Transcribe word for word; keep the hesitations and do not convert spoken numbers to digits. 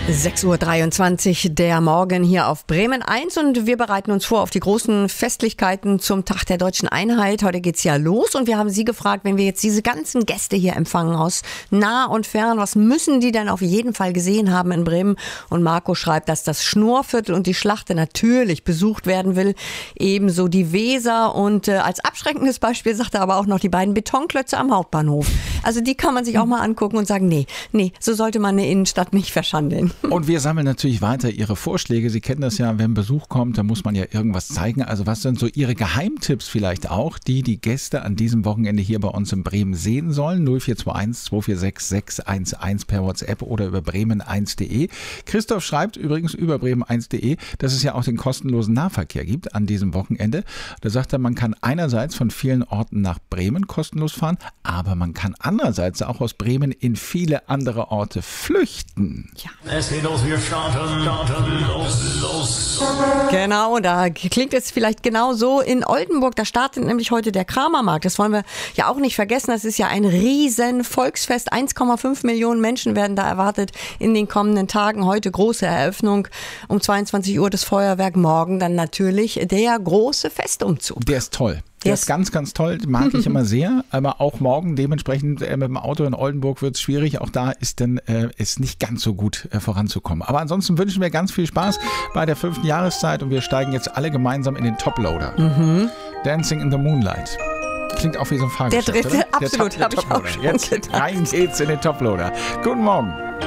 sechs Uhr dreiundzwanzig, der Morgen hier auf Bremen eins und wir bereiten uns vor auf die großen Festlichkeiten zum Tag der Deutschen Einheit. Heute geht's ja los und wir haben Sie gefragt, wenn wir jetzt diese ganzen Gäste hier empfangen aus nah und fern, was müssen die denn auf jeden Fall gesehen haben in Bremen? Und Marco schreibt, dass das Schnurrviertel und die Schlachte natürlich besucht werden will, ebenso die Weser und äh, als abschreckendes Beispiel sagt er aber auch noch die beiden Betonklötze am Hauptbahnhof. Also die kann man sich auch mal angucken und sagen, nee, nee, so sollte man eine Innenstadt nicht verschandeln. Und wir sammeln natürlich weiter Ihre Vorschläge. Sie kennen das ja, wenn Besuch kommt, dann muss man ja irgendwas zeigen. Also was sind so Ihre Geheimtipps vielleicht auch, die die Gäste an diesem Wochenende hier bei uns in Bremen sehen sollen? null vier zwei eins zwei vier sechs sechs eins eins per WhatsApp oder über bremen eins punkt de. Christoph schreibt übrigens über bremen eins punkt de, dass es ja auch den kostenlosen Nahverkehr gibt an diesem Wochenende. Da sagt er, man kann einerseits von vielen Orten nach Bremen kostenlos fahren, aber man kann andererseits auch aus Bremen in viele andere Orte flüchten. Ja. Es geht los, wir starten, starten, los, los. Genau, da klingt es vielleicht genau so in Oldenburg. Da startet nämlich heute der Kramermarkt. Das wollen wir ja auch nicht vergessen. Das ist ja ein riesen Volksfest. eins Komma fünf Millionen Menschen werden da erwartet in den kommenden Tagen. Heute große Eröffnung um zweiundzwanzig Uhr das Feuerwerk. Morgen dann natürlich der große Festumzug. Der ist toll. Der yes. ist ganz, ganz toll, mag ich immer sehr, aber auch morgen dementsprechend äh, mit dem Auto in Oldenburg wird es schwierig. Auch da ist dann äh, ist nicht ganz so gut äh, voranzukommen. Aber ansonsten wünschen wir ganz viel Spaß bei der fünften Jahreszeit und wir steigen jetzt alle gemeinsam in den Toploader. Mhm. Dancing in the Moonlight. Klingt auch wie so ein Fahrgeschäft, Der dritte, oder? absolut, habe ich auch schon Jetzt rein geht's in den Toploader. Guten Morgen.